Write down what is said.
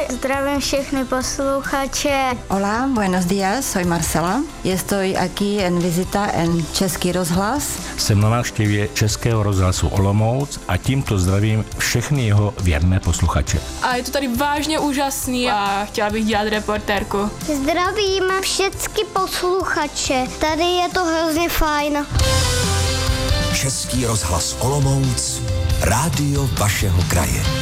Zdravím všechny posluchače. Hola, buenos días, soy Marcela. Estoy aquí en visita en Český rozhlas. Jsem na návštěvě Českého rozhlasu Olomouc a tímto zdravím všechny jeho věrné posluchače. A je to tady vážně úžasný a chtěla bych dělat reportérku. Zdravím všechny posluchače. Tady je to hrozně fajn. Český rozhlas Olomouc, rádio vašeho kraje.